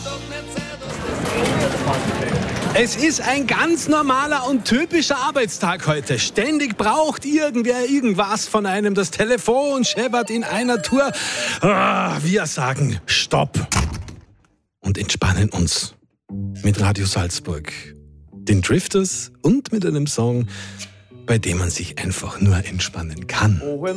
Es ist ein ganz normaler und typischer Arbeitstag heute. Ständig braucht irgendwer irgendwas von einem. Das Telefon scheppert in einer Tour. Wir sagen Stopp und entspannen uns mit Radio Salzburg, den Drifters und mit einem Song, bei dem man sich einfach nur entspannen kann.